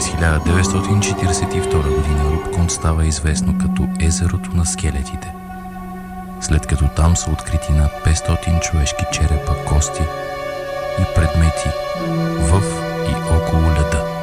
През 1942 година Рупконд става известно като езерото на скелетите, след като там са открити над 500 човешки черепа, кости и предмети в и около леда.